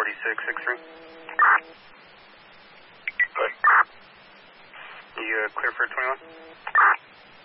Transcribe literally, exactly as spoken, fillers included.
forty-six six three. You uh, clear for twenty-one?